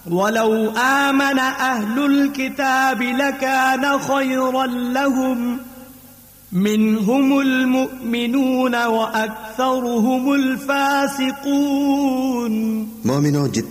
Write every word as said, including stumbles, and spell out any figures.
वलौ आमन अहलुल किताबि Lacan खैरन लहुम मिनहुमुल मुमिनून व अक्सरुहुमुल फासिकून। मोमिनों